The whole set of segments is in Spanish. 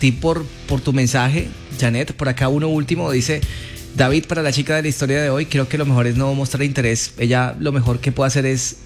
ti por tu mensaje, Janet. Por acá uno último dice: David, para la chica de la historia de hoy, creo que lo mejor es no mostrar interés. Ella lo mejor que puede hacer es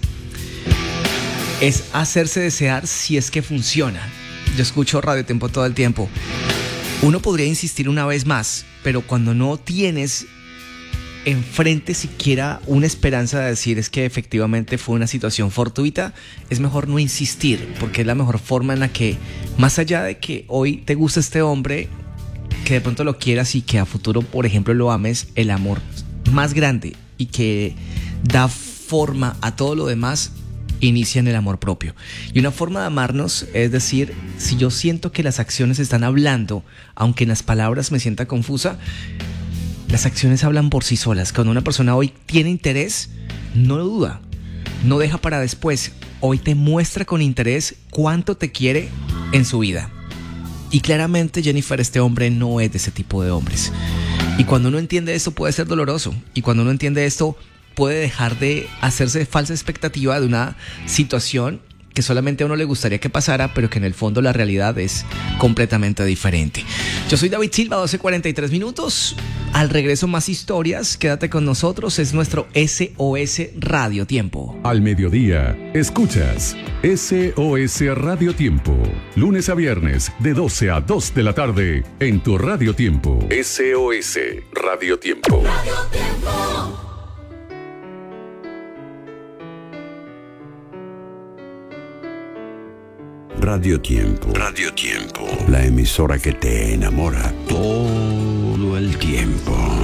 hacerse desear si es que funciona. Yo escucho Radio Tiempo todo el tiempo. Uno podría insistir una vez más, pero cuando no tienes enfrente siquiera una esperanza de decir es que efectivamente fue una situación fortuita, es mejor no insistir, porque es la mejor forma en la que, más allá de que hoy te gusta este hombre, que de pronto lo quieras y que a futuro, por ejemplo, lo ames, el amor más grande y que da forma a todo lo demás inicia en el amor propio. Y una forma de amarnos es decir, si yo siento que las acciones están hablando, aunque en las palabras me sienta confusa, las acciones hablan por sí solas. Cuando una persona hoy tiene interés, no lo duda, no deja para después. Hoy te muestra con interés cuánto te quiere en su vida. Y claramente, Jennifer, este hombre no es de ese tipo de hombres. Y cuando uno entiende esto puede ser doloroso. Y cuando uno entiende esto puede dejar de hacerse falsa expectativa de una situación que solamente a uno le gustaría que pasara, pero que en el fondo la realidad es completamente diferente. Yo soy David Silva, 12:43 minutos. Al regreso más historias, quédate con nosotros, es nuestro SOS Radio Tiempo. Al mediodía, escuchas SOS Radio Tiempo. Lunes a viernes, de 12 a 2 de la tarde, en tu Radio Tiempo. SOS Radio Tiempo. Radio Tiempo. Radio Tiempo. Radio Tiempo. La emisora que te enamora todo el tiempo.